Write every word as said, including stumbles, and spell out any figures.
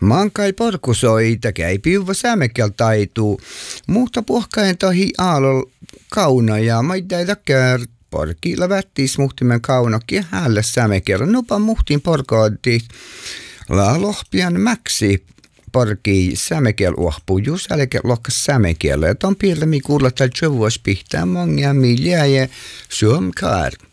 Mankai porkusoita käy piuva sämekel taituu, mutta puhkain tahi aalol kauna ja maitaita kär porkilla vättis muhtimen kaunokin häällä sämekel. Nupa muhtin porkoodit la lohpian mäksi porki sämekel uahpuu just älkä lohkas sämekel. Ja ton piirremi kuulla tällä tjövuos pihtää mongia miljää ja suomkaar.